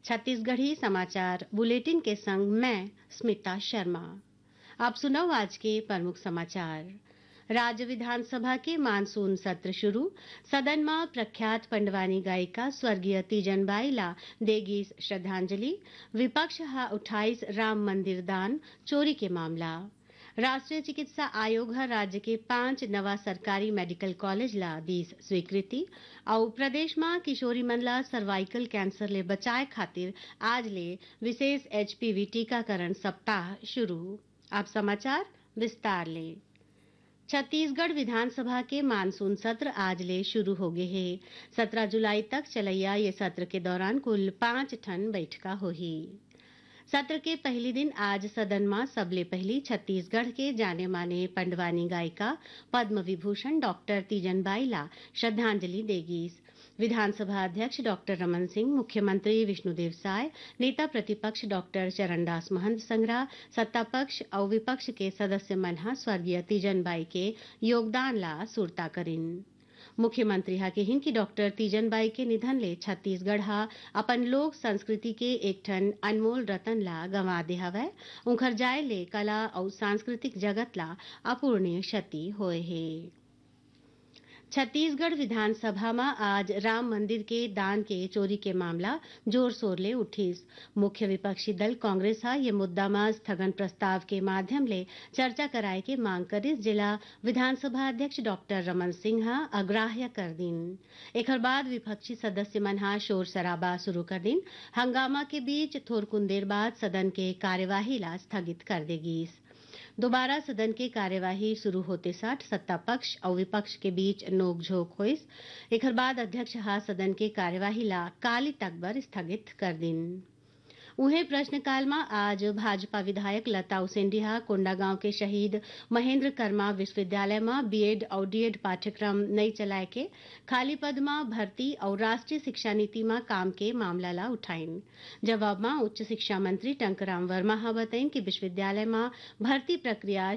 छत्तीसगढ़ी समाचार बुलेटिन के संग मैं स्मिता शर्मा। आप सुनो आज के प्रमुख समाचार। राज्य विधानसभा के मानसून सत्र शुरू। सदन में प्रख्यात पंडवानी गायिका स्वर्गीय तीजनबाई ला देगी श्रद्धांजलि। विपक्ष हा 28 राम मंदिर दान चोरी के मामला। राष्ट्रीय चिकित्सा आयोग हा राज्य के 5 नवा सरकारी मेडिकल कॉलेज ला दीस स्वीकृति। और प्रदेश में किशोरी मन ला सर्वाइकल कैंसर ले बचाए खातिर आज ले विशेष एचपीवी टीकाकरण सप्ताह शुरू। अब समाचार विस्तार ले। छत्तीसगढ़ विधानसभा के मानसून सत्र आज ले शुरू हो गए हैं। 17 जुलाई तक चलैया ये सत्र के दौरान कुल 5 ठन बैठका होही। सत्र के पहले दिन आज सदन में सबले पहली छत्तीसगढ़ के जाने माने पंडवानी गायिका पद्म विभूषण डॉक्टर तीजनबाई ला श्रद्धांजलि देगी। विधानसभा अध्यक्ष डॉक्टर रमन सिंह, मुख्यमंत्री विष्णुदेव साय, नेता प्रतिपक्ष डॉक्टर चरणदास महंत संग्रह, सत्ता पक्ष और विपक्ष के सदस्य मनहा स्वर्गीय तीजनबाई के योगदान ला सुरता करिन। मुख्यमंत्री हा कहिन कि डॉक्टर तीजनबाई के निधन ले छत्तीसगढ़ हा अपन लोक संस्कृति के एक ठन अनमोल रतन ला गंवा दे हवय। उनकर जाय ले कला और सांस्कृतिक जगत ला अपूर्णीय क्षति होए हे। छत्तीसगढ़ विधानसभा में आज राम मंदिर के दान के चोरी के मामला जोर शोर ले उठीस। मुख्य विपक्षी दल कांग्रेस हा ये मुद्दा में स्थगन प्रस्ताव के माध्यम ले चर्चा कराए के मांग करिस, जिला विधानसभा अध्यक्ष डॉक्टर रमन सिंह हा अग्राह्य कर दिन। एकर बाद विपक्षी सदस्य मन हा शोर शराबा शुरू कर दिन। हंगामा के बीच थोरकुन देर बाद सदन के कार्यवाही ला स्थगित कर देगी। दोबारा सदन की कार्यवाही शुरू होते साथ सत्ता पक्ष और विपक्ष के बीच नोकझोंक हुई। एक बाद अध्यक्ष हा सदन की कार्यवाही ला काली तक बर स्थगित कर दिन। उन्हें प्रश्नकाल में आज भाजपा विधायक लता उसेंडी हा कोंडागांव के शहीद महेंद्र कर्मा विश्वविद्यालय में बीएड और डीएड पाठ्यक्रम नहीं चलाए के खाली पद में भर्ती और राष्ट्रीय शिक्षा नीति में काम के मामला ला उठाइन। जवाब में उच्च शिक्षा मंत्री टंकराम वर्मा हा बताइन कि विश्वविद्यालय में भर्ती प्रक्रिया